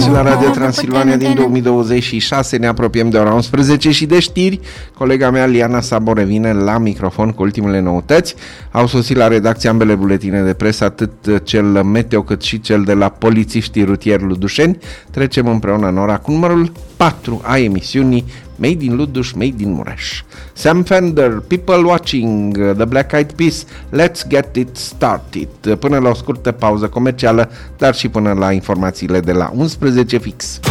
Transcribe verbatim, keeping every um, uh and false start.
la Radio Transilvania din două mii douăzeci și șase. Ne apropiem de ora unsprezece și de știri. Colega mea Liana Sabo revine la microfon cu ultimele noutăți. Au sosit la redacție ambele buletine de presă, atât cel meteo cât și cel de la polițiștii rutieri Ludușeni. Trecem împreună în ora cu numărul patru a emisiunii Made in Luduș, Made in Mureș. Sam Fender, People Watching, The Black Eyed Peas, Let's Get It Started. Până la o scurtă pauză comercială, dar și până la informațiile de la unsprezece fix.